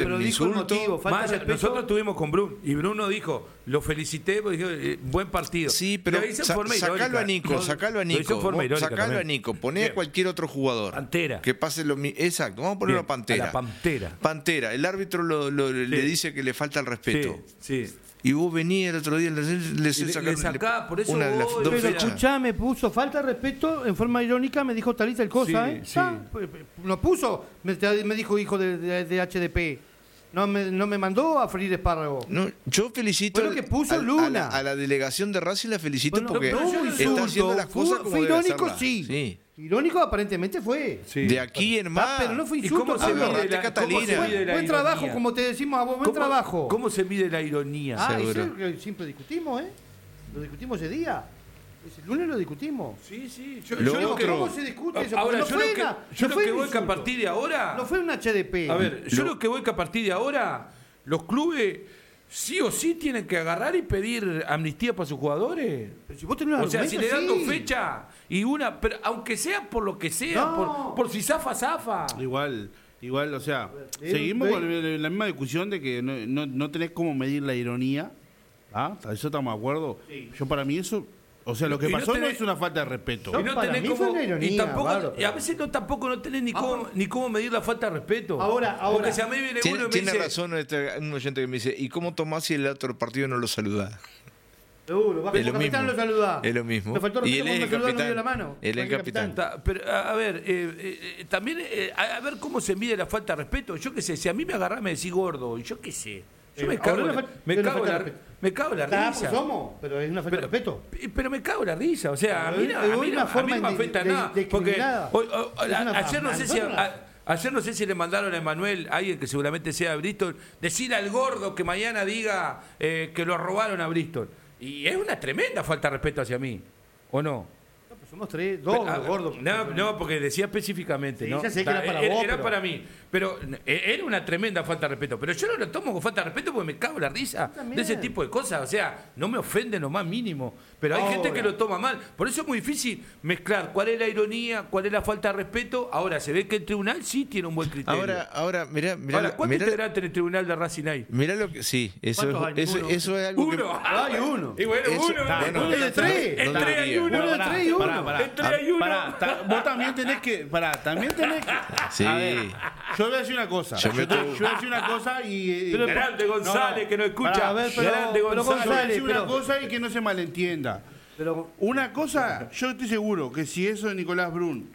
pero un dijo el insulto. motivo, falta de respeto. Nosotros estuvimos con Bruno y Bruno dijo, lo felicité porque dijo, buen partido. Sí, pero Lo hizo en forma sacalo irónica. a Nico, sacalo a Lo hizo Nico. en forma irónica Sacalo a también. Nico, poné a Bien. cualquier otro jugador. Pantera. Que pase lo mismo. Exacto, vamos a ponerlo Bien, a Pantera. a la Pantera. Pantera, el árbitro le dice que le falta el respeto. Sí, sí. Y vos venías el otro día, le sacá, por eso una de las voy, dos Pero fechas. escuchá, me puso falta de respeto en forma irónica, me dijo tal y tal cosa, Sí, ¿eh? sí. Lo puso, me dijo hijo de HDP. No me mandó a freír espárrago. No, yo felicito Fue lo que puso Luna. a la delegación de Racing, la felicito Bueno, porque pero no fue está insulto, haciendo las cosas como fue debe irónico, hacerlas. sí. Irónico aparentemente fue. Sí. De aquí en más. Pero no fue ¿Y insulto. cómo se Pablo. mide Agarrate, la, Catalina. cómo se mide la Buen ironía? trabajo, como te decimos a vos, buen trabajo. ¿Cómo se mide la ironía? Ah, Seguro. eso es lo que siempre discutimos, ¿eh? Lo discutimos ese día. Ese lunes lo discutimos. Sí, sí. Lo Yo digo, otro- ¿cómo se discute eso? Ahora, Porque yo lo que, no yo lo fue que un voy que a insulto. partir de ahora... No fue un HDP. A ver, yo lo que voy que a partir de ahora, los clubes sí o sí tienen que agarrar y pedir amnistía para sus jugadores. Pero si vos tenés un O sea, si le dan argumento, dos sí. fechas y una, pero aunque sea por lo que sea, No. por si zafa. Igual, o sea, Ve- seguimos ve- con la misma discusión de que no tenés cómo medir la ironía. ¿Ah? Eso estamos de acuerdo. Yo para mí eso, o sea, lo que Y no pasó no tenés- es una falta de respeto. No, Y no para tenés mí cómo, fue una ironía, y tampoco, Bardo, y a veces tampoco no tenés ni cómo medir la falta de respeto. Ahora. Porque si a mí viene uno y me Tiene dice, razón un oyente que me dice, ¿y cómo Tomás si el otro partido no lo saluda? Seguro, baja Es lo como capitán mismo. lo saludá. Es lo mismo. Me faltó Y respeto él es cuando el me saludó, no capitán. dio la mano. Él es el capitán. Pero, a ver, también a ver cómo se mide la falta de respeto. Yo qué sé, si a mí me agarrás me decís gordo, yo qué sé. Yo me cago, ahora en la- no me falta- cago en la- no falta me cago en la Está, risa. pues somos, pero es una falta de respeto. Pero me cago en la risa, o sea, a mí no, Pero a mí es no, una a forma mí no me afecta de- nada. de- Porque discriminada. ayer no sé si ayer no sé si le mandaron a Emanuel, alguien que seguramente sea de Bristol, decir al gordo que mañana diga que lo robaron a Bristol. Y es una tremenda falta de respeto hacia mí, ¿o no? No, pues somos dos gordos. No, porque decía específicamente, Sí, ¿no? ya sé que era para vos, Era pero- para mí, pero era una tremenda falta de respeto. Pero yo no lo tomo con falta de respeto porque me cago en la risa También. de ese tipo de cosas. O sea, no me ofende lo más mínimo. Pero hay gente que lo toma mal. Por eso es muy difícil mezclar cuál es la ironía, cuál es la falta de respeto. Ahora, se ve que el tribunal sí tiene un buen criterio. Ahora, mirá, Ahora, ¿cuántos mirá, integrantes en el tribunal de Racing hay? mirá lo que. Sí, eso ¿Cuántos hay? Uno. eso es algo Uno. Hay uno. Y bueno, Eso- uno. bueno, Uno de tres. En no tres hay diría. uno. Uno de tres y uno. En tres hay uno. Vos también tenés que. También tenés que. Sí. A ver, yo voy a decir una cosa. Yo Yo, meto- voy a decir una cosa y. Pero- Grande González, que no escucha. Pará, a ver, pero- Grande pero Yo voy a González. decir una pero- cosa y que no se malentienda. Pero Una cosa, yo estoy seguro que si eso de Nicolás Brun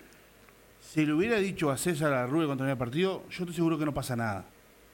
se le hubiera dicho a César Arrue contra el partido, yo estoy seguro que no pasa nada.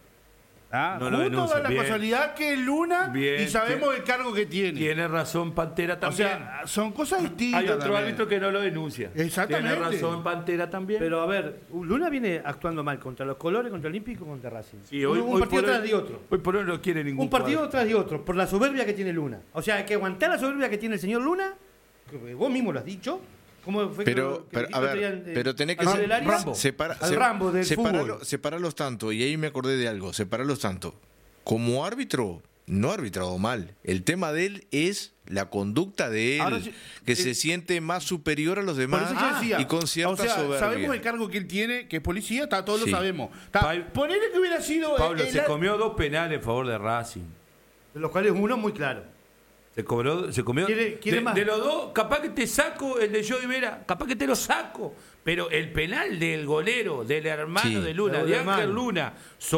¿Ah? No lo Justo denuncia, da la bien. casualidad que es Luna Bien, y sabemos el cargo que tiene. Tiene razón Pantera O también. sea, son cosas distintas. Hay otro también. árbitro que no lo denuncia. Exactamente. Tiene razón Pantera también. Pero a ver, Luna viene actuando mal contra los colores, contra el Olímpico y contra Racing. Sí, hoy, un hoy partido por hoy- tras de otro. Hoy por hoy no quiere ningún Un partido cuadro. tras de otro, por la soberbia que tiene Luna. O sea, hay que aguantar la soberbia que tiene el señor Luna, que vos mismo lo has dicho. ¿Cómo fue Pero, que a ver, pero tenés que al área? Rambo. Al Rambo del fútbol. Separalos tanto, y ahí me acordé de algo, separalos tanto. Como árbitro, no ha arbitrado mal. El tema de él es la conducta de él, Ahora sí, que se siente más superior a los Por demás eso yo decía, y con cierta o sea, soberbia. sabemos el cargo que él tiene, que es policía, todos Sí. lo sabemos. Pa- Ponele que hubiera sido Pablo el- se comió 2 penales en favor de Racing. De los cuales uno muy claro. Se comió. ¿Quiere más? De los dos, capaz que te saco el de Joey Vera, capaz que te lo saco. Pero el penal del golero, del hermano Sí. de Luna, Del de Ángel hermano. Luna,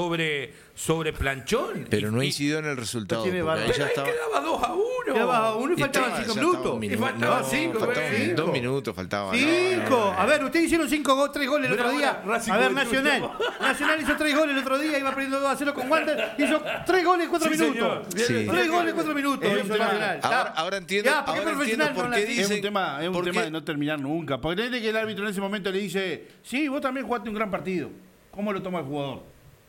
sobre Planchón. Pero no y- incidió en el resultado. tiene porque ahí valor. Pero ya ahí estaba. quedaba 2-1. Quedaba a uno y faltaban Estaba- 5 ya minutos. estaba un Y minuto. faltaban No, 5, faltaban güey. 2 minutos, faltaban. 5. A ver, ustedes hicieron 3 goles el Pero otro día. ahora Racing A ver, con el Nacional. último. Nacional hizo 3 goles el otro día, iba perdiendo 2-0 con Wander. Hizo 3 goles en 4 Sí, minutos. señor. Bien, Sí. 3 goles en 4 minutos. Es un hizo tema- Nacional. Ahora entiendo, Ya, ¿por qué ahora profesional entiendo por no qué habla así? Es dicen. un tema, ¿por qué? de no terminar nunca. Ponele que el árbitro en ese momento le dice, sí, vos también jugaste un gran partido. ¿Cómo lo toma el jugador?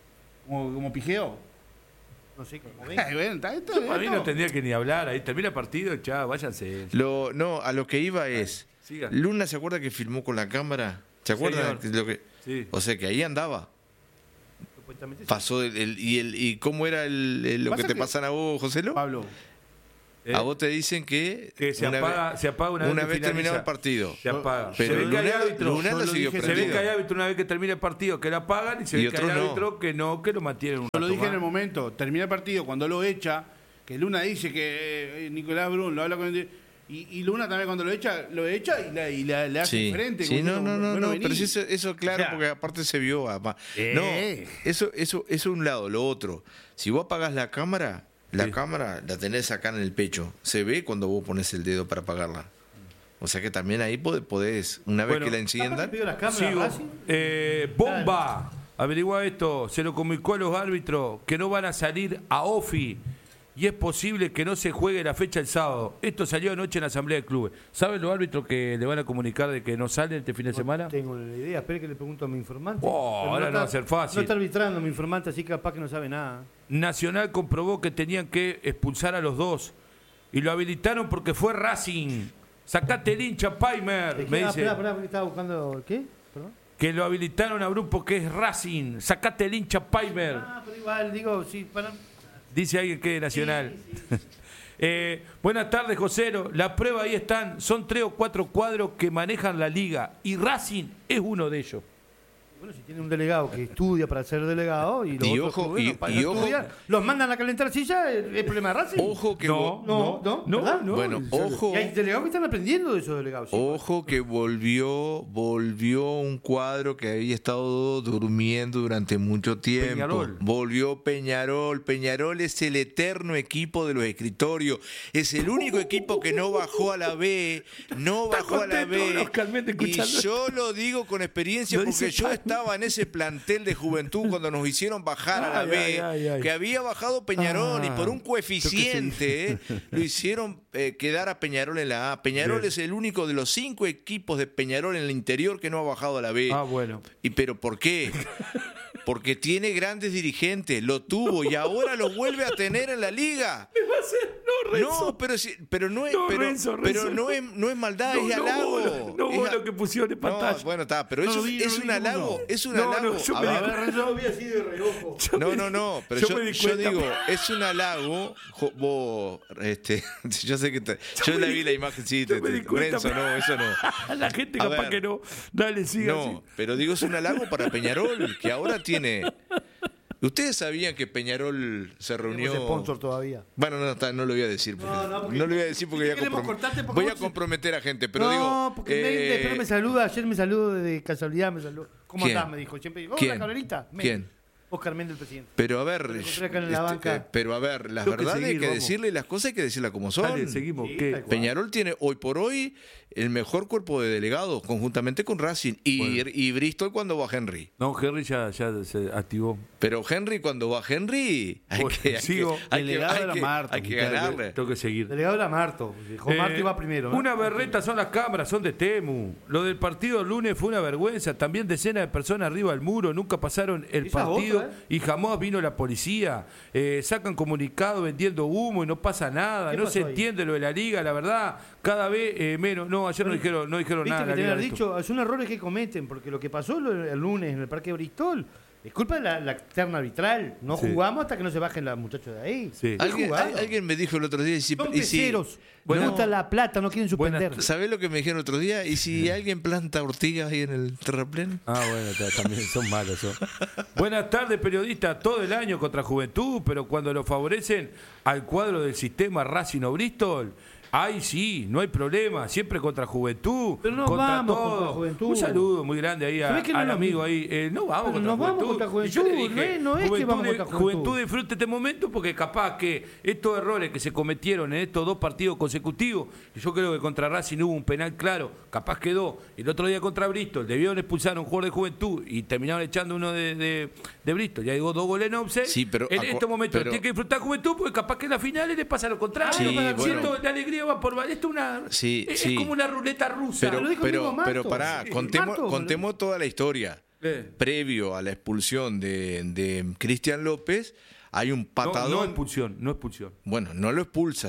¿Como pijeo? No sé cómo Ay, bueno, está esto, Para mí esto. no tendría que ni hablar. Ahí termina el partido, chao, váyanse. No, a lo que iba es. Siga. Luna se acuerda que filmó con la cámara. ¿Se acuerdan? Señor. Lo que, Sí. O sea que ahí andaba. Supuestamente sí. Pasó y cómo era lo Pasa que te que- pasan a vos, Joselo. Pablo, A vos te dicen que se apaga una vez que terminado el finaliza. partido. Se apaga. Pero se ve que hay árbitro. Luna lo siguió Se ve prendido. que hay árbitro una vez que termina el partido que la apagan y se Y ve que hay otros no. árbitro que no, que lo mantienen un Yo rato lo dije en el más. momento, termina el partido, cuando lo echa, que Luna dice que Nicolás Brun lo habla con y Luna también cuando lo echa y le hace Sí, frente. sí, como no, diciendo, bueno, pero vení. sí, eso claro, O sea, porque aparte se vio. No, eso es un lado. Lo otro, si vos apagás la cámara la tenés acá en el pecho. Se ve cuando vos pones el dedo para apagarla. O sea que también ahí podés, una vez Bueno, que la enciendan. pidió las cámaras, Sigo. Racing. Bomba. Averigua esto. Se lo comunicó a los árbitros que no van a salir a OFI. Y es posible que no se juegue la fecha el sábado. Esto salió anoche en la Asamblea de Clubes. ¿Saben los árbitros que le van a comunicar de que no salen este fin de semana? Tengo la idea, espere que le pregunto a mi informante. Oh, Pero ahora no va a ser fácil. No está arbitrando mi informante, así capaz que no sabe nada. Nacional comprobó que tenían que expulsar a los dos. Y lo habilitaron porque fue Racing. Sacate el hincha, Paimer. Me dice Esperá, porque estaba buscando. ¿Qué? Perdón. que lo habilitaron a Brun porque es Racing. Sacate el hincha, Paimer. Pero igual, digo, sí, para. Dice alguien que es Nacional. Buenas tardes, Josero. La prueba ahí están. Son 3 o 4 cuadros que manejan la liga. Y Racing es uno de ellos. Bueno, si tiene un delegado que estudia para ser delegado y los Y otros ojo, bueno, para y no ojo. estudiar, los mandan a calentar silla, ¿es problema de Racing? Ojo que No, ¿verdad? bueno, ojo. Y hay delegados que están aprendiendo de esos delegados. sí. Ojo que volvió un cuadro que había estado durmiendo durante mucho tiempo. Peñarol. Volvió Peñarol. Peñarol es el eterno equipo de los escritorios. Es el único equipo que no bajó a la B. No bajó a la contento B. Oscar Méndez Y escuchando yo lo digo con experiencia Lo porque dice yo Pan. estaba en ese plantel de juventud cuando nos hicieron bajar a la Ay, B. ay. Que había bajado Peñarol y por un coeficiente lo hicieron quedar a Peñarol en la A. Peñarol Bien. es el único de los 5 equipos de Peñarol en el interior que no ha bajado a la B. Ah, bueno. ¿Pero por qué? Porque tiene grandes dirigentes, lo tuvo y ahora lo vuelve a tener en la liga. No, pero no es, No, pero, Renzo. pero no es maldad, es halago. No, Es lo que pusieron en no, pantalla. bueno, está, pero No eso lo vi, es no lo un vi, halago, ¿cómo no? es un No, halago. yo A me ver, di- A ver, yo vi así de reojo. no, pero yo me di yo cuenta. digo, es un halago, vos, yo sé que yo la vi la imagen, sí, yo me di cuenta, Renzo, pero- no, eso no. La gente A capaz ver. que no. Dale, siga así. No, pero digo, es un halago para Peñarol, que ahora tiene... ¿Ustedes sabían que Peñarol se reunió? Tenemos sponsor todavía. Bueno, no lo voy a decir. Porque, No, porque- no lo voy a decir porque voy a, queremos cortarte porque voy a vos- comprometer a gente. Pero no, digo. porque después me saluda, ayer me saludó de casualidad, me saludó. ¿Cómo ¿Quién? andás? Me dijo. Siempre digo, ¿Quién? hola, Carolita. ¿Quién? Oscar Méndez, el presidente. Pero a ver, Lo encontré acá en la banca. pero a ver, las Tengo que verdades hay seguir, que vamos. decirle, las cosas hay que decirlas como son. Dale, seguimos. Sí, ¿Qué? tal cual. Peñarol tiene hoy por hoy el mejor cuerpo de delegados, conjuntamente con Racing y Bristol cuando va Henry. No, Henry ya se activó. Pero Henry cuando va Henry hay Bueno, que sigo. Delegado era Marto, hay que muchacho. ganarle. Tengo que seguir. Delegado era Marto. Juan Marto iba primero. ¿eh? Una berreta son las cámaras, son de Temu. Lo del partido el lunes fue una vergüenza. También decenas de personas arriba del muro. Nunca pasaron el Esa partido otra, y jamás vino la policía. Sacan comunicado vendiendo humo y no pasa nada. ¿Qué No se pasó ahí? entiende lo de la liga, la verdad. Cada vez menos. No, ayer no dijeron Viste nada. que la te liga había de esto. dicho, son errores que cometen, porque lo que pasó el lunes en el Parque Bristol es culpa de la terna arbitral. No Sí. jugamos hasta que no se bajen los muchachos de ahí. Sí. Alguien me dijo el otro día Son y si peceros. Bueno, Les gusta la plata, no quieren buenas- suspender. ¿sabés lo que me dijeron el otro día? ¿Y si alguien planta ortigas ahí en el terraplén? Ah, bueno, también son malos. Buenas tardes, periodista. Todo el año contra Juventud, pero cuando lo favorecen al cuadro del sistema Racing o Bristol, ahí sí, no hay problema. Siempre contra Juventud. Pero no contra vamos todo. contra Juventud. Un saludo muy grande ahí ¿Sabés que no al es lo amigo mismo? ahí. No vamos Pero contra nos vamos Juventud. contra Y yo le Juventud, dije, no es que vamos contra Juventud. Juventud disfrute este momento porque capaz que estos errores que se cometieron en estos 2 partidos consecutivos, y yo creo que contra Racing hubo un penal claro, capaz quedó. El otro día contra Bristol debieron expulsar a un jugador de Juventud y terminaron echando uno de Bristol. Ya digo 2 goles en offside. Sí, pero en estos momentos pero- tiene que disfrutar Juventud porque capaz que en la final le pasa lo contrario. Sí, Siento bueno. la alegría va por... Esto es una... Sí, es sí. como una ruleta rusa. Lo dijo el mismo Marto. Pará, Sí, contemos, Marto, contemos toda la historia. Previo a la expulsión de Cristian López, hay un patadón. No expulsión, no expulsión. Bueno, no lo expulsa,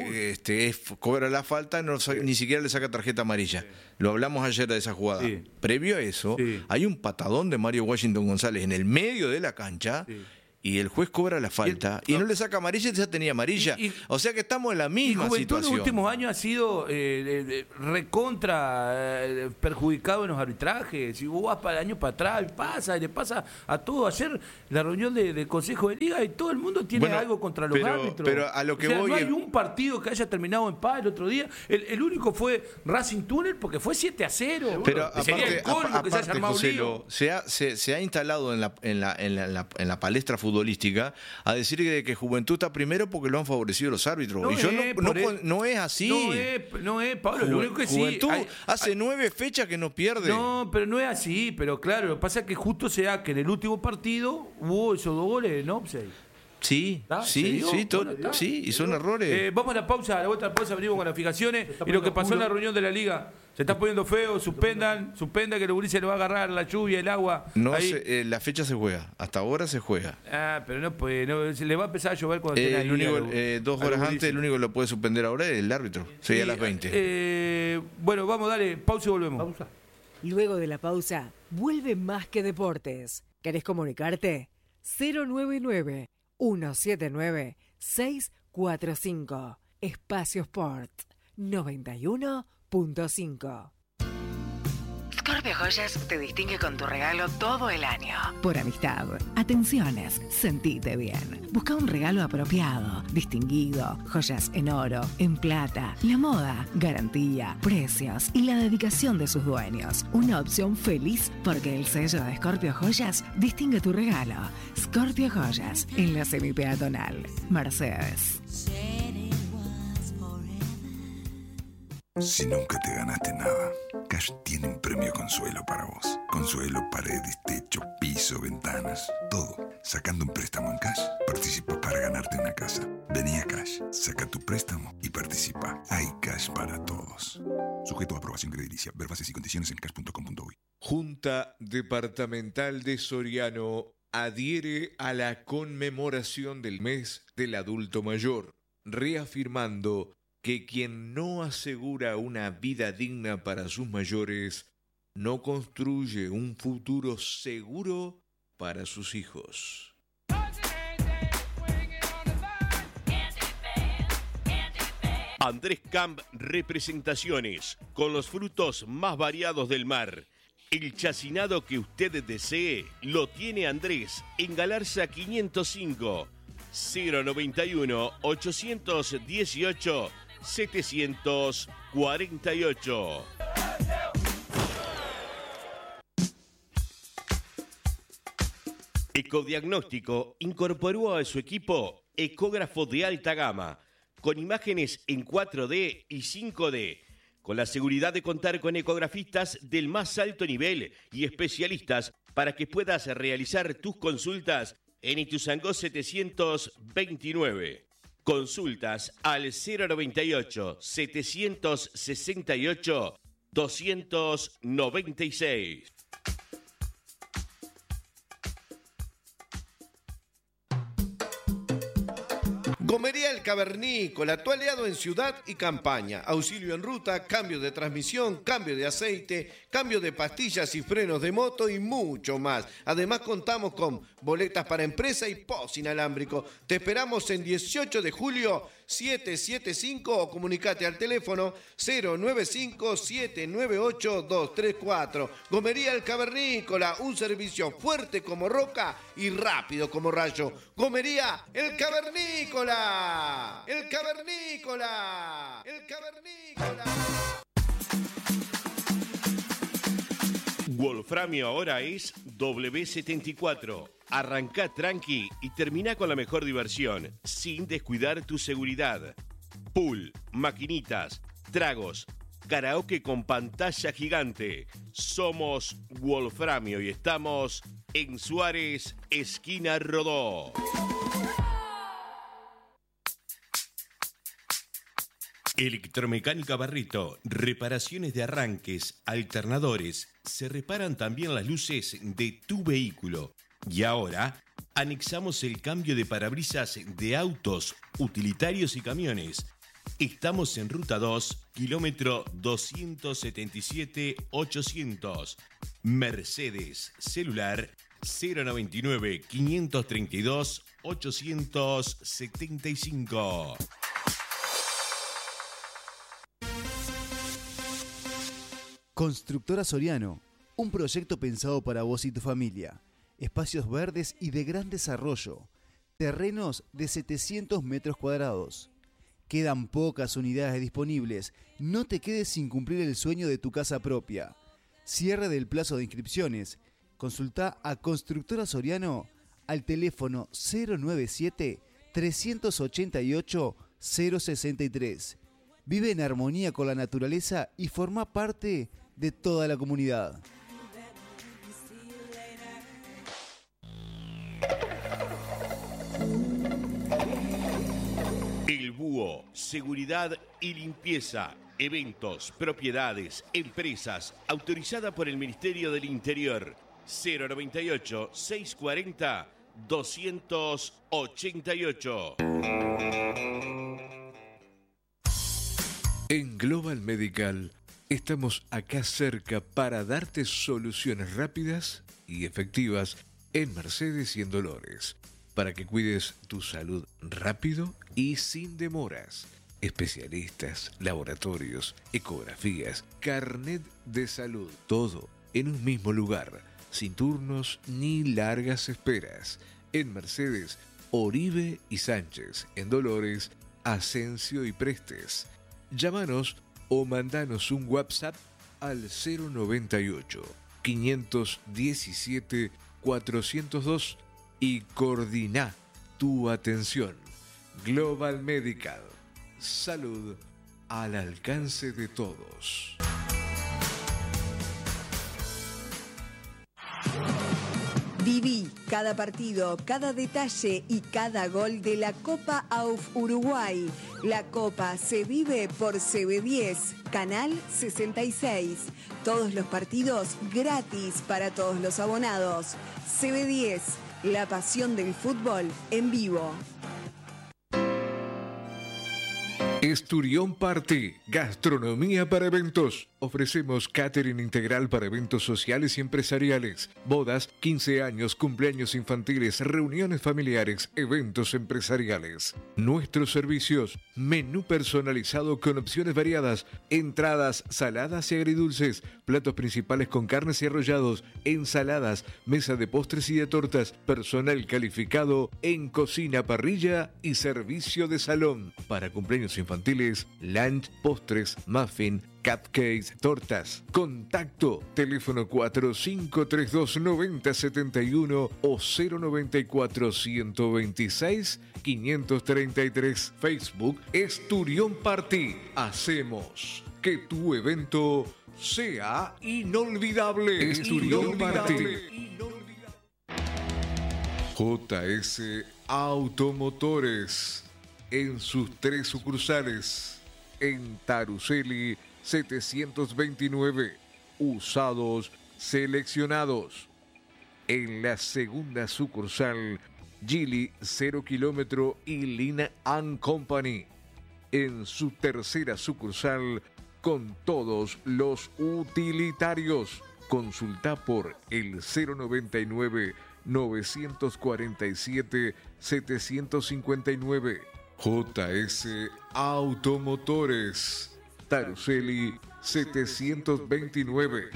cobra la falta, ni siquiera le saca tarjeta amarilla. Lo hablamos ayer de esa jugada. Sí. Previo a eso, Sí. hay un patadón de Mario Washington González en el medio de la cancha Sí. y el juez cobra la falta y no le saca amarilla y ya tenía amarilla. O sea que estamos en la misma Juventud situación. en los últimos años ha sido recontra perjudicado en los arbitrajes. Si vos vas para el año para atrás, y le pasa a todo. Ayer la reunión del Consejo de Liga y todo el mundo tiene algo contra los árbitros. Pero a lo que voy no hay un partido que haya terminado en paz el otro día. El único fue Racing Túnel porque fue 7-0. Pero aparte, Joselo, se ha instalado en la palestra futbolística a decir que Juventud está primero porque lo han favorecido los árbitros. No es así. No es, Pablo. Lo único que Juventud sí. hace 9 fechas que no pierde. No, pero no es así. Pero claro, lo que pasa es que justo sea que en el último partido hubo esos 2 goles en offside. Sí, y son errores. Vamos a la pausa, a la vuelta a la pausa venimos con las fijaciones y lo que pasó en la reunión de la Liga. Se está poniendo feo, suspendan que los gurises le va a agarrar la lluvia, el agua. La fecha se juega, hasta ahora se juega. Pero no puede, se le va a empezar a llover cuando tenga 2 horas antes, el único que lo puede suspender ahora es el árbitro. Sería a las 20. Bueno, vamos, dale, pausa y volvemos. Pausa. Luego de la pausa, vuelve Más que Deportes. ¿Querés comunicarte? 099-179-645. Espacio Sport 91.5. Scorpio Joyas te distingue con tu regalo todo el año. Por amistad, atenciones, sentite bien. Busca un regalo apropiado, distinguido, joyas en oro, en plata, la moda, garantía, precios y la dedicación de sus dueños. Una opción feliz porque el sello de Scorpio Joyas distingue tu regalo. Scorpio Joyas, en la semipeatonal. Mercedes. Si nunca te ganaste nada, Cash tiene un premio Consuelo para vos. Consuelo, paredes, techo, piso, ventanas, todo. Sacando un préstamo en Cash, participas para ganarte una casa. Vení a Cash, saca tu préstamo y participa. Hay Cash para todos. Sujeto a aprobación crediticia. Ver bases y condiciones en cash.com.uy. Junta Departamental de Soriano adhiere a la conmemoración del mes del adulto mayor, reafirmando que quien no asegura una vida digna para sus mayores no construye un futuro seguro para sus hijos. Andrés Camp Representaciones, con los frutos más variados del mar. El chacinado que usted desee lo tiene Andrés en Galarza 505, 091 818 748. Ecodiagnóstico incorporó a su equipo ecógrafo de alta gama, con imágenes en 4D y 5D, con la seguridad de contar con ecografistas del más alto nivel y especialistas para que puedas realizar tus consultas en Ituzaingó 729. Consultas al 098-768-296. Gomería El Cavernícola, tu aliado en ciudad y campaña. Auxilio en ruta, cambio de transmisión, cambio de aceite, cambio de pastillas y frenos de moto y mucho más. Además contamos con boletas para empresa y POS inalámbrico. Te esperamos en 18 de julio 775 o comunicate al teléfono 095-798-234. Gomería El Cavernícola, un servicio fuerte como roca y rápido como rayo. Gomería El Cavernícola. El Cavernícola. El Cavernícola. Wolframio ahora es W74. Arrancá tranqui y termina con la mejor diversión, sin descuidar tu seguridad. Pool, maquinitas, tragos, karaoke con pantalla gigante. Somos Wolframio y estamos en Suárez, esquina Rodó. Electromecánica Barreto, reparaciones de arranques, alternadores, se reparan también las luces de tu vehículo. Y ahora, anexamos el cambio de parabrisas de autos, utilitarios y camiones. Estamos en Ruta 2, kilómetro 277-800. Mercedes, celular 099 532 875. Constructora Soriano, un proyecto pensado para vos y tu familia. Espacios verdes y de gran desarrollo. Terrenos de 700 metros cuadrados. Quedan pocas unidades disponibles. No te quedes sin cumplir el sueño de tu casa propia. Cierre del plazo de inscripciones. Consulta a Constructora Soriano al teléfono 097-388-063. Vive en armonía con la naturaleza y forma parte de toda la comunidad. El Búho, seguridad y limpieza, eventos, propiedades, empresas, autorizada por el Ministerio del Interior. 098-640-288. En Global Medical estamos acá cerca para darte soluciones rápidas y efectivas en Mercedes y en Dolores, para que cuides tu salud rápido y sin demoras. Especialistas, laboratorios, ecografías, carnet de salud, todo en un mismo lugar, sin turnos ni largas esperas. En Mercedes, Oribe y Sánchez. En Dolores, Asensio y Prestes. Llámanos o mandanos un WhatsApp al 098 517 402 y coordina tu atención. Global Medical. Salud al alcance de todos. Viví cada partido, cada detalle y cada gol de la Copa AUF Uruguay. La Copa se vive por CB10, Canal 66. Todos los partidos gratis para todos los abonados. CB10, la pasión del fútbol en vivo. Esturión Party, gastronomía para eventos. Ofrecemos catering integral para eventos sociales y empresariales, bodas, 15 años, cumpleaños infantiles, reuniones familiares, eventos empresariales. Nuestros servicios: menú personalizado con opciones variadas, entradas, saladas y agridulces, platos principales con carnes y arrollados, ensaladas, mesa de postres y de tortas, personal calificado en cocina, parrilla y servicio de salón. Para cumpleaños infantiles, lunch, postres, muffin, cupcakes, tortas. Contacto, teléfono 4532-9071 o 094-126-533. Facebook, Esturión Party. Hacemos que tu evento sea inolvidable. Esturión Party. JS Automotores, en sus 3 sucursales, en Taruseli 729, usados seleccionados. En la segunda sucursal, Gili 0 kilómetro y Lina & Company. En su tercera sucursal, con todos los utilitarios. Consulta por el 099 947 759. JS Automotores, Taruseli 729.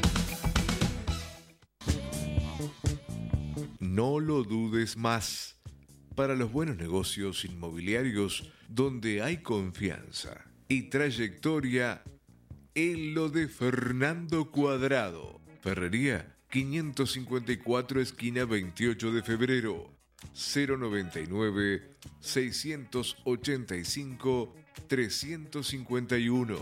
No lo dudes más. Para los buenos negocios inmobiliarios donde hay confianza y trayectoria, en lo de Fernando Cuadrado. Ferrería 554 esquina 28 de febrero. 099 685 351.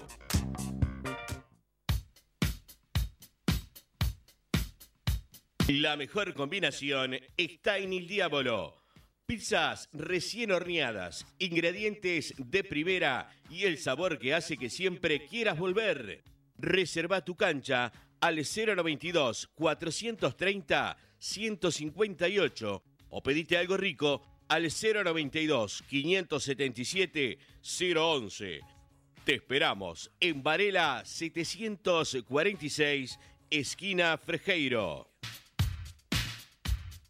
La mejor combinación está en Il Diavolo. Pizzas recién horneadas, ingredientes de primera y el sabor que hace que siempre quieras volver. Reserva tu cancha al 092 430 158 o pedite algo rico al 092 577 011. Te esperamos en Varela 746, esquina Frejeiro.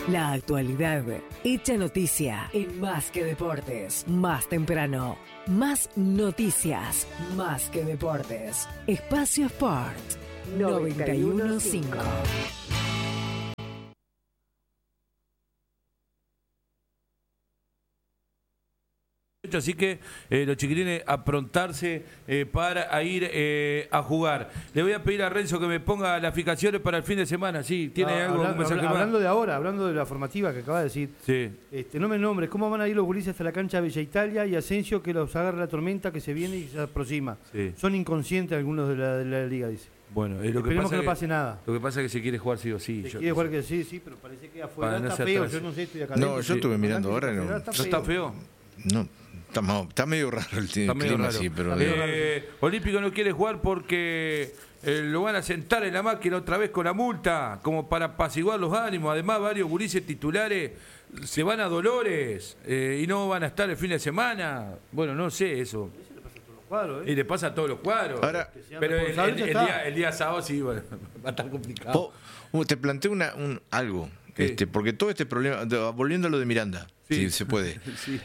La actualidad hecha noticia en Más que Deportes. Más temprano, más noticias, Más que Deportes. Espacio Sport 91.5. Así que los chiquilines aprontarse para ir a jugar. Le voy a pedir a Renzo que me ponga las fijaciones para el fin de semana. Sí, tiene algo. Hablando de ahora, hablando de la formativa que acaba de decir. Sí. No me nombres, ¿cómo van a ir los gurises hasta la cancha de Bella Italia y Asensio que los agarra la tormenta que se viene y se aproxima? Sí. Son inconscientes algunos de la liga, dice. Bueno, esperemos que no pase nada. Lo que pasa es que se quiere jugar sí o sí. Quiere jugar que sí, pero parece que afuera no está feo. Yo no sé, estoy acá. No, yo estuve mirando ahora. ¿No está feo? No. Está medio raro el clima, sí, pero... Olímpico no quiere jugar porque lo van a sentar en la máquina otra vez con la multa, como para apaciguar los ánimos. Además, varios gurises titulares se van a Dolores y no van a estar el fin de semana. Bueno, no sé eso. Y le pasa a todos los cuadros. Ahora, pero el día sábado sí va a estar complicado. Te planteo algo. Porque todo este problema, volviendo a lo de Miranda, si se puede, sí.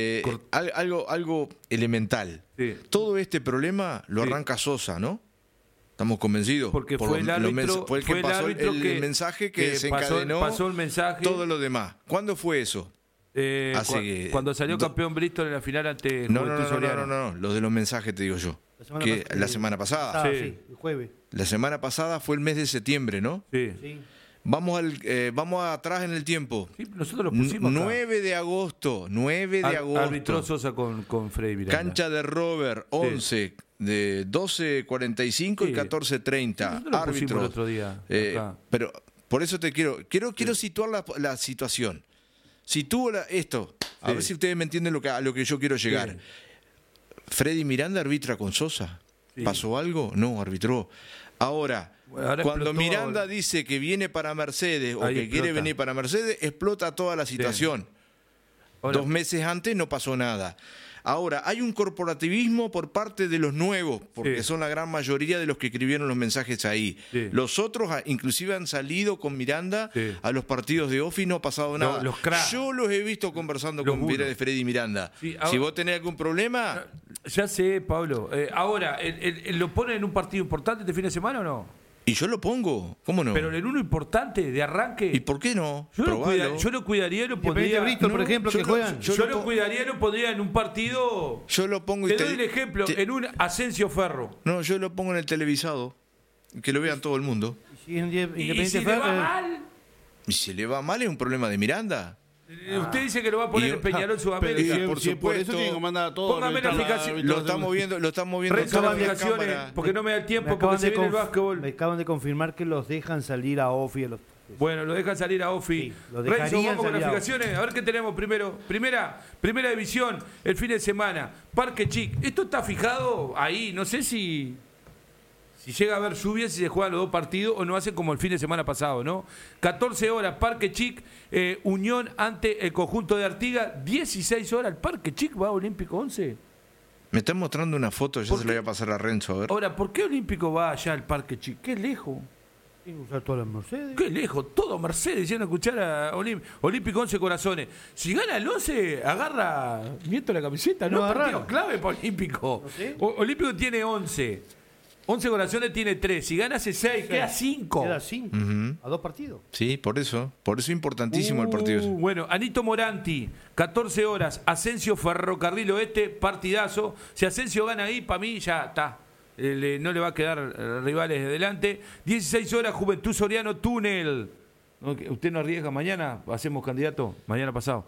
Algo elemental. Sí. Todo este problema lo arranca Sosa, ¿no? ¿Estamos convencidos? Porque fue el árbitro, fue el que pasó el mensaje que desencadenó pasó el mensaje. Todo lo demás. ¿Cuándo fue eso? Cuando salió campeón Bristol en la final ante Juventud Soriano. No, lo de los mensajes te digo yo. La semana pasada. Sí, el jueves. La semana pasada fue el mes de septiembre, ¿no? Sí. Vamos atrás en el tiempo. Sí, nosotros lo pusimos 9 de agosto. Arbitró Sosa con Freddy Miranda. Cancha de Robert, 11, de 12:45 y 14:30. Árbitro. El otro día. Pero por eso quiero situar la situación. Sitúo esto. A ver si ustedes me entienden a lo que yo quiero llegar. Sí. Freddy Miranda arbitra con Sosa. Sí. ¿Pasó algo? No, arbitró. Ahora cuando Miranda dice que viene para Mercedes o que quiere venir para Mercedes, explota toda la situación. Sí. 2 meses antes no pasó nada. Ahora, hay un corporativismo por parte de los nuevos, porque son la gran mayoría de los que escribieron los mensajes ahí. Sí. Los otros, inclusive, han salido con Miranda a los partidos de Ofi, no ha pasado nada. Yo los he visto conversando con Freddy Miranda. Sí, ahora, si vos tenés algún problema... Ya sé, Pablo. Ahora, ¿lo ponen en un partido importante este fin de semana o no? Y yo lo pongo, ¿cómo no? Pero en uno importante, de arranque. ¿Y por qué no? Yo lo cuidaría y lo pondría. Bristol, por ejemplo, que juegan. Yo lo cuidaría y lo pondría en un partido. Yo lo pongo y te doy el ejemplo, en un Asensio Ferro. No, yo lo pongo en el televisado. Que lo vean todo el mundo. ¿Y si le va mal? ¿Y si le va mal es un problema de Miranda? Usted dice que lo va a poner en Peñarol, Sudamérica. Por supuesto. Por eso tiene que mandar a todos. Póngame la aplicación. Lo estamos viendo. Porque no me da el tiempo, porque se viene el básquetbol. Me acaban de confirmar que los dejan salir a Ofi. Bueno, lo dejan salir a Ofi. Renzo, vamos con las fijaciones. A ver qué tenemos primero. Primera división, el fin de semana. Parque Chic. Esto está fijado ahí. No sé si llega a haber lluvia, si se juegan los 2 partidos o no hacen como el fin de semana pasado, ¿no? 14 horas, Parque Chic, Unión ante el conjunto de Artigas. 16 horas, el Parque Chic va a Olímpico 11. Me están mostrando una foto, ya se la voy a pasar a Renzo, a ver. Ahora, ¿por qué Olímpico va allá al Parque Chic? Qué lejos. Tiene que usar todas las Mercedes. Qué lejos, todo Mercedes, yendo a escuchar a Olímpico 11 Corazones. Si gana el 11, agarra Nieto la camiseta, ¿no? Partido clave para Olímpico. No sé. Olímpico tiene 11. 11 Corazones tiene 3. Si gana hace 6, queda 5. Queda 5. A 2 partidos. Sí, por eso es importantísimo el partido. Bueno, Anito Moranti, 14 horas. Asensio Ferrocarril Oeste, partidazo. Si Asensio gana ahí, para mí ya está. No le va a quedar rivales de delante. 16 horas, Juventud Soriano, Túnel. ¿Usted no arriesga mañana? ¿Hacemos candidato? Mañana pasado.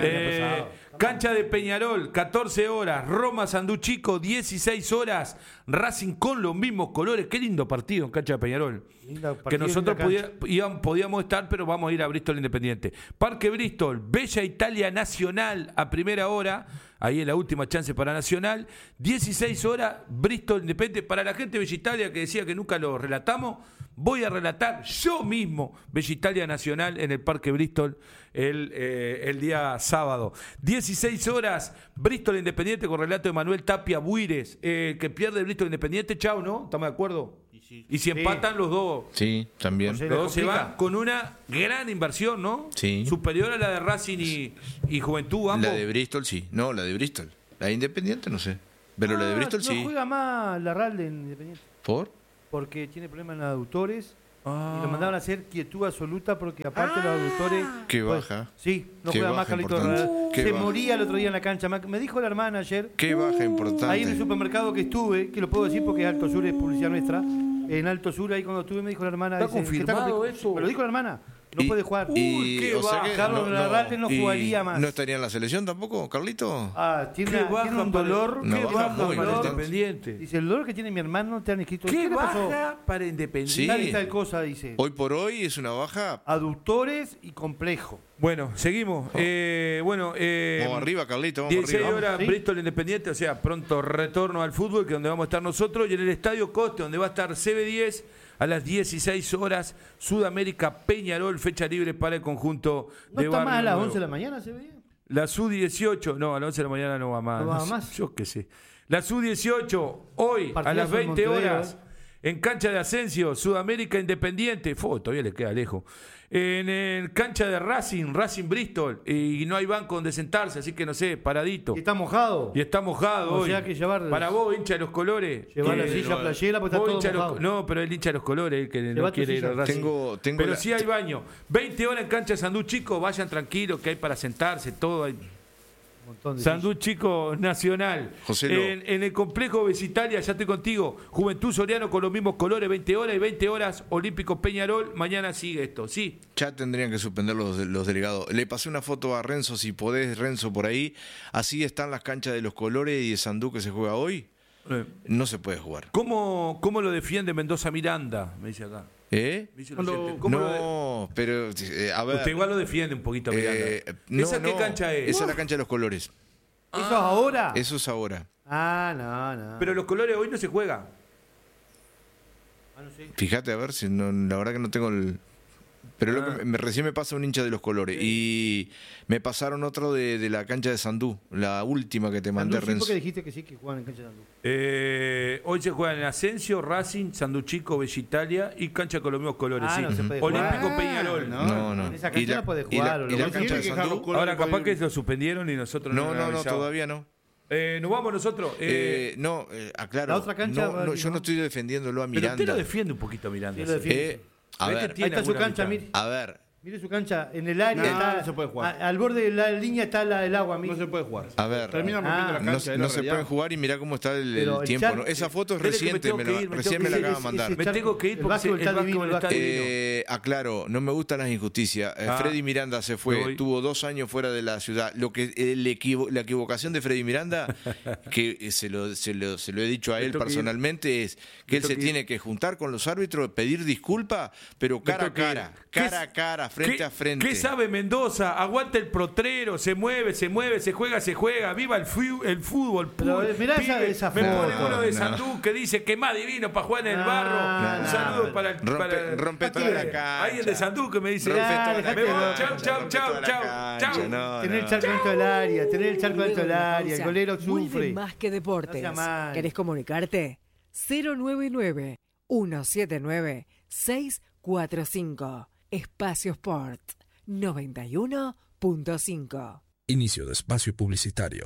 Cancha de Peñarol, 14 horas. Roma Sanduchico, 16 horas. Racing con los mismos colores. Qué lindo partido en Cancha de Peñarol. Que nosotros podíamos estar, pero vamos a ir a Bristol Independiente. Parque Bristol, Bella Italia Nacional a primera hora. Ahí es la última chance para Nacional. 16 horas, Bristol Independiente. Para la gente de Bella Italia que decía que nunca lo relatamos, voy a relatar yo mismo Bella Italia Nacional en el Parque Bristol el día sábado. 16 horas, Bristol Independiente con relato de Manuel Tapia Buires. Que pierde Bristol Independiente, chau, ¿no? ¿Estamos de acuerdo? Y si empatan los dos, Sí, también. José, los dos se complica. van con una gran inversión, ¿no? Sí. Superior a la de Racing y Juventud, ambos. La de Bristol sí. No, la de Bristol. La de Independiente no sé. Pero la de Bristol no sí. juega más la Ralde en Independiente. ¿Por? Porque tiene problemas en los aductores. Ah. Y lo mandaban a hacer quietud absoluta porque aparte los aductores... Qué pues, baja. sí, no Qué juega más baja Carlitos importante. Herrera. Qué Se baja. moría el otro día en la cancha. Me dijo la hermana ayer, Qué baja importante. ahí en el supermercado que estuve, que lo puedo decir porque es Alto Sur, es publicidad nuestra. En Alto Sur, ahí cuando estuve, me dijo la hermana... ¿Está dice, que confirmado complicado. eso? Me lo dijo la hermana. No puede jugar. qué o sea baja. que Carlos Larrate no y jugaría más. ¿No estaría en la selección tampoco, Carlito? Tiene, Qué baja tiene un para- dolor. Una qué baja baja muy para importante. Independiente. Dice, el dolor que tiene mi hermano te han escrito. ¿Qué le pasó? baja para Independiente? Sí. Tal y tal cosa, dice. Hoy por hoy es una baja. Aductores y complejo. Bueno, seguimos. Vamos arriba, Carlito, vamos 16 arriba. horas, ¿sí? Bristol Independiente, o sea, pronto retorno al fútbol, que es donde vamos a estar nosotros, y en el Estadio Coste, donde va a estar CB10 a las 16 horas, Sudamérica Peñarol, fecha libre para el conjunto ¿No de está Barrio más a las Nuevo. 11 de la mañana, se veía? La Su-18, no, a las 11 de la mañana no va más. ¿No va sé, más? Yo qué sé. La Su-18, hoy, a Partidazo las en 20 Montevideo, horas, en cancha de Asensio, Sudamérica Independiente, todavía le queda lejos. En cancha de Racing Bristol, y no hay banco donde sentarse, así que no sé, paradito. Y está mojado. Y está mojado O hoy. sea que llevar- Para vos, hincha de los colores. Llevar la silla playera porque está vos todo hincha de los- mojado. no, pero el hincha de los colores, el que no Lleva tu quiere ir silla. al Racing. Tengo Pero la- sí hay baño. 20 horas en cancha de Sandú Chico, vayan tranquilos, que hay para sentarse, todo hay. Un montón de Sandú Chico Nacional. Joselo. En el complejo Vesitalia, ya estoy contigo. Juventud Soriano con los mismos colores, 20 horas y 20 horas. Olímpico Peñarol. Mañana sigue esto, ¿sí? Ya tendrían que suspender los delegados. Le pasé una foto a Renzo, si podés, Renzo, por ahí. Así están las canchas de los colores y de Sandú que se juega hoy. No se puede jugar. ¿Cómo lo defiende Mendoza Miranda? Me dice acá. ¿Eh? Me dice un oyente. ¿Cómo lo de- No, pero a ver. Usted igual lo defiende un poquito a Miranda. no, ¿Esa qué no, cancha es? Esa es la cancha de los colores. ¿Eso es ahora? Eso es ahora. No. Pero los colores hoy no se juega. No sé. Fíjate, a ver, si no, la verdad que no tengo el... Pero lo que recién me pasa un hincha de los colores. Y me pasaron otro de la cancha de Sandú, la última que te mandé, Sandú, sí, Renzo. porque dijiste que sí, que juegan en cancha de Sandú. Hoy se juegan en Asensio, Racing, Sanduchico, Italia y cancha con los mismos colores. Ah, sí. no se puede Olímpico jugar. Peñarol. No. En esa cancha no puede y jugar, la, o y la lo cancha de tiene que dejar los Sandú. colores. Ahora capaz que lo suspendieron y nosotros No, nos no, avisamos. todavía no. Nos vamos nosotros. Aclaro. La otra cancha no, va- yo no estoy defendiendo a Pero usted Miranda. lo defiende un poquito a Miranda. Sí, lo defiende. A ¿Ves que ver, tiene Ahí está su alguna cancha, mitad? mire. a ver, Mire su cancha, en el área No, está, no se puede jugar. al borde de la línea está el agua, mire. No se puede jugar. a ver. Terminan rompiendo la No, cancha. es la no se realidad. pueden jugar y mirá cómo está el Pero el tiempo. Char- ¿no? Esa foto es Espere que me reciente, tengo que ir, recién me la ir. acaba de mandar. Me tengo que ir El porque básquetbol está básquetbol divino, el está básquetbol. divino. Aclaro, no me gustan las injusticias. Freddy Miranda se Me fue, voy. tuvo 2 años fuera de la ciudad. Lo que la equivocación de Freddy Miranda, que se lo he dicho a Me él tengo que ir. personalmente, es que él tengo se que ir. tiene que juntar con los árbitros, pedir disculpas, pero cara a tengo que ir. cara, ¿Qué cara a cara, frente ¿Qué- a frente. ¿Qué sabe Mendoza? Aguanta el protrero, se mueve, se juega. Viva el fútbol. Pero, mirá pibe. esa Me foto. pone uno de No. Sandú que dice que más divino para jugar en el barro. Un saludo para el. Rompe toda la cancha. Alguien de Sandú que me dice. Rompe Ah, toda la dejate Me voy. de- Chau, cancha, chau, rompe chau, toda la chau, cancha. chau. No, Tener el no. charco dentro del área, tener el charco dentro del Luego de la área, el pausa, golero vuelve sufre. Más que deportes. No sea mal. ¿Querés comunicarte? 099-179-645. Espacio Sport 91.5. Inicio de espacio publicitario.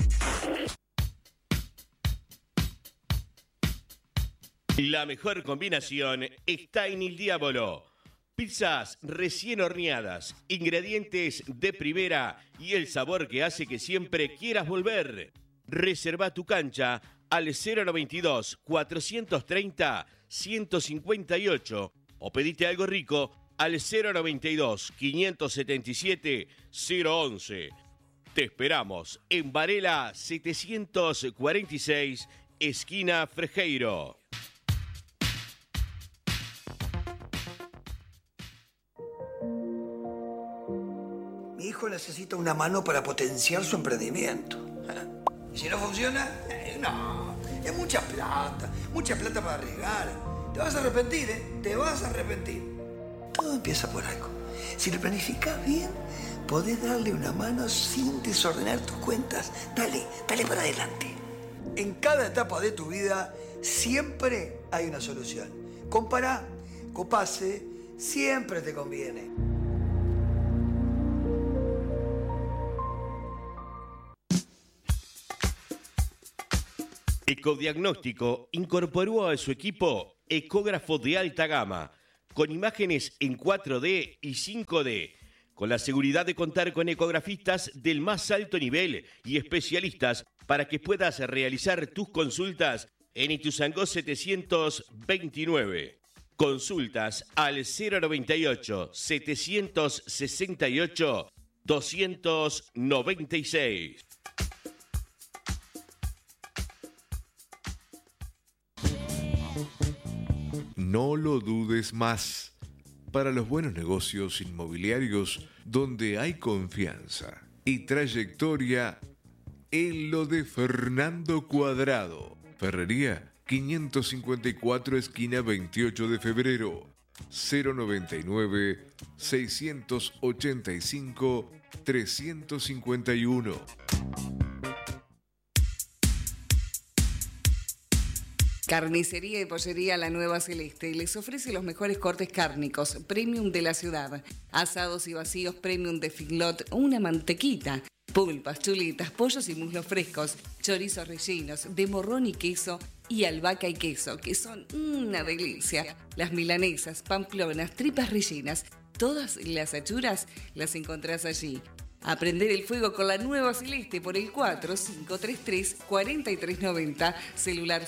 La mejor combinación está en El Diablo. Pizzas recién horneadas, ingredientes de primera y el sabor que hace que siempre quieras volver. Reserva tu cancha al 092-430-158 o pedite algo rico al 092-577-011. Te esperamos en Varela 746, esquina Frejeiro. Mi hijo necesita una mano para potenciar su emprendimiento. Y si no funciona, no. Es mucha plata para arriesgar. Te vas a arrepentir, ¿eh? Te vas a arrepentir. Todo empieza por algo. Si lo planificas bien, podés darle una mano sin desordenar tus cuentas. Dale para adelante. En cada etapa de tu vida siempre hay una solución. Compará, Copase siempre te conviene. Ecodiagnóstico incorporó a su equipo ecógrafo de alta gama, con imágenes en 4D y 5D, con la seguridad de contar con ecografistas del más alto nivel y especialistas para que puedas realizar tus consultas en Ituzaingó 729. Consultas al 098 768 296. No lo dudes más. Para los buenos negocios inmobiliarios donde hay confianza y trayectoria, en lo de Fernando Cuadrado. Ferrería 554 esquina 28 de febrero. 099 685 351. Carnicería y Pollería La Nueva Celeste les ofrece los mejores cortes cárnicos premium de la ciudad, asados y vacíos premium de Figlot, una mantequita, pulpas, chuletas, pollos y muslos frescos, chorizos rellenos de morrón y queso y albahaca y queso, que son una delicia. Las milanesas, pamplonas, tripas rellenas, todas las achuras las encontrás allí. A prender el fuego con La Nueva Celeste por el 4533-4390, celular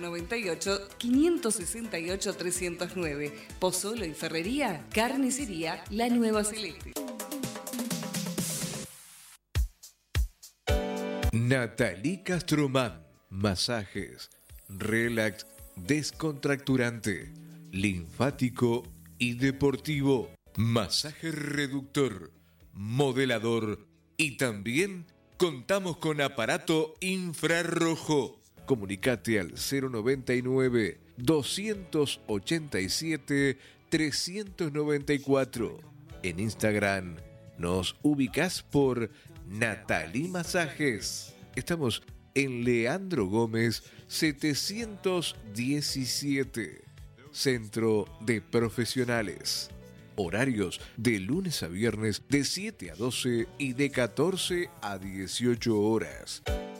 098-568-309. Pozzolo y Ferrería, Carnicería La Nueva Celeste. Nathalie Castromán. Masajes, relax, descontracturante, linfático y deportivo. Masaje reductor, modelador y también contamos con aparato infrarrojo. Comunicate al 099 287 394. En Instagram nos ubicás por Nathalie Masajes. Estamos en Leandro Gómez 717, Centro de Profesionales. Horarios de lunes a viernes de 7 a 12 y de 14 a 18 horas.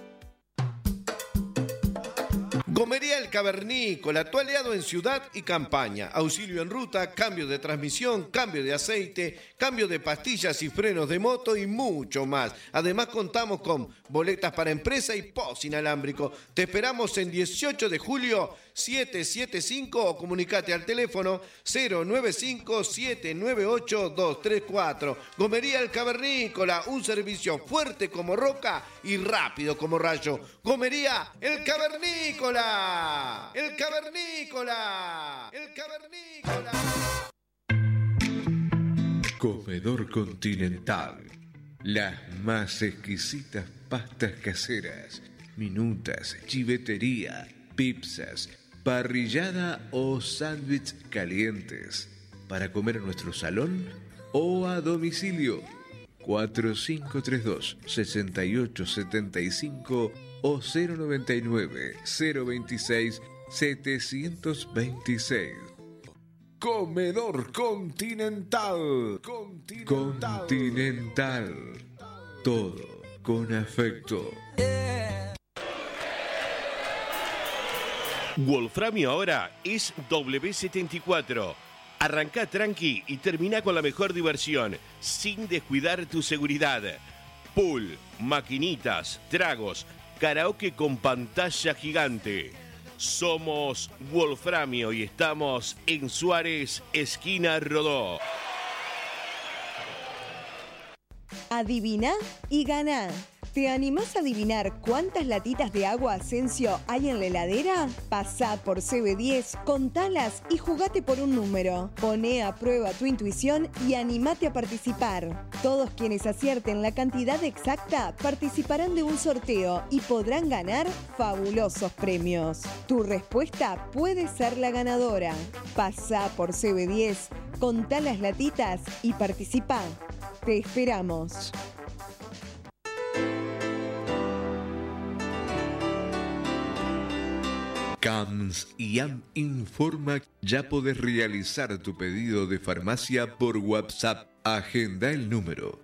Gomería El Cavernícola, tu aliado en ciudad y campaña. Auxilio en ruta, cambio de transmisión, cambio de aceite, cambio de pastillas y frenos de moto y mucho más. Además contamos con boletas para empresa y POS inalámbrico. Te esperamos en 18 de julio 775 o comunicate al teléfono 095-798-234. Gomería El Cavernícola, un servicio fuerte como roca y rápido como rayo. Gomería El Cavernícola. El Cavernícola. El Cavernícola. Comedor Continental. Las más exquisitas pastas caseras, minutas, chivetería, pizzas, parrillada o sándwich calientes. Para comer en nuestro salón o a domicilio. 4532-6875 o 099-026-726. Comedor Continental. Continental. Todo con afecto. Wolframio ahora es W74. Arrancá tranqui y termina con la mejor diversión, sin descuidar tu seguridad. Pool, maquinitas, tragos, karaoke con pantalla gigante. Somos Wolframio y estamos en Suárez, esquina Rodó. Adivina y ganá. ¿Te animás a adivinar cuántas latitas de agua Asensio hay en la heladera? Pasá por CB10, contalas y jugate por un número. Poné a prueba tu intuición y animate a participar. Todos quienes acierten la cantidad exacta participarán de un sorteo y podrán ganar fabulosos premios. Tu respuesta puede ser la ganadora. Pasá por CB10, contá las latitas y participá. Te esperamos. CAMS IAM informa que ya podés realizar tu pedido de farmacia por WhatsApp. Agenda el número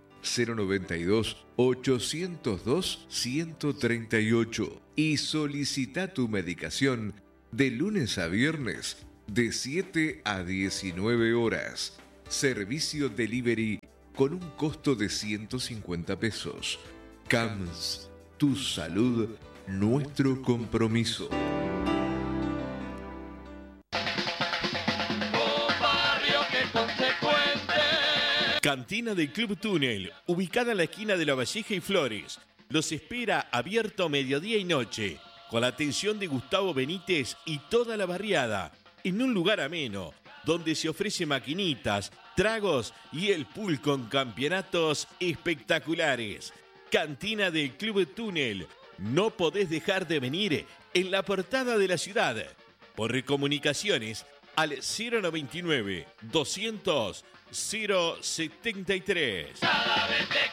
092-802-138 y solicita tu medicación de lunes a viernes de 7 a 19 horas. Servicio delivery con un costo de 150 pesos. CAMS, tu salud, nuestro compromiso. Cantina del Club Túnel, ubicada en la esquina de La Valleja y Flores. Los espera abierto mediodía y noche, con la atención de Gustavo Benítez y toda la barriada, en un lugar ameno, donde se ofrece maquinitas, tragos y el pool con campeonatos espectaculares. Cantina del Club Túnel, no podés dejar de venir en la portada de la ciudad. Por comunicaciones al 099 200 073. Cada vez te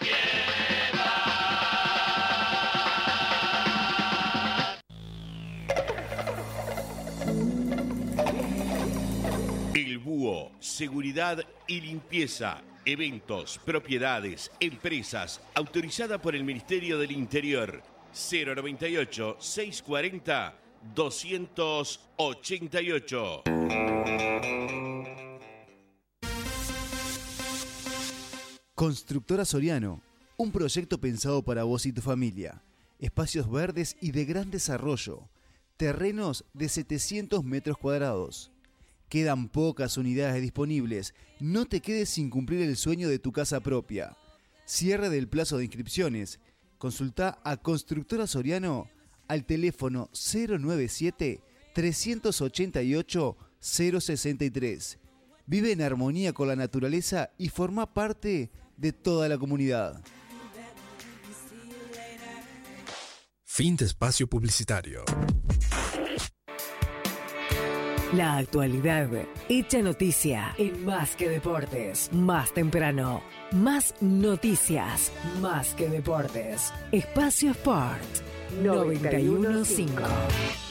El Búho, seguridad y limpieza, eventos, propiedades, empresas, autorizada por el Ministerio del Interior. 098 640 288. Constructora Soriano, un proyecto pensado para vos y tu familia. Espacios verdes y de gran desarrollo. Terrenos de 700 metros cuadrados. Quedan pocas unidades disponibles. No te quedes sin cumplir el sueño de tu casa propia. Cierre del plazo de inscripciones. Consulta a Constructora Soriano al teléfono 097-388-063. Vive en armonía con la naturaleza y forma parte de toda la comunidad. Fin de espacio publicitario. La actualidad hecha noticia en Más que Deportes. Más temprano, más noticias, Más que Deportes. Espacio Sport 91.5.